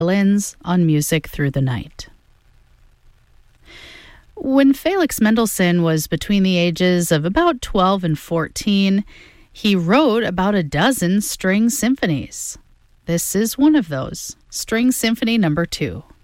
violins on Music Through the Night. When Felix Mendelssohn was between the ages of about 12 and 14, he wrote about a dozen string symphonies. This is one of those, String Symphony No. 2.